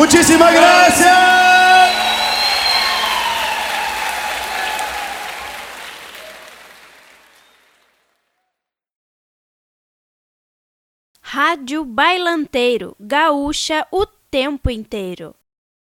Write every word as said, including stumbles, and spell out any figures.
Muitíssima graça! Rádio Bailanteiro, gaúcha o tempo inteiro.